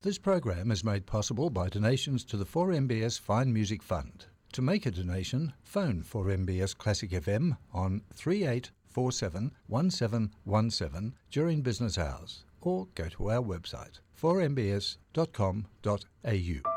This program is made possible by donations to the 4MBS Fine Music Fund. To make a donation, phone 4MBS Classic FM on 3847 1717 during business hours, or go to our website 4mbs.com.au.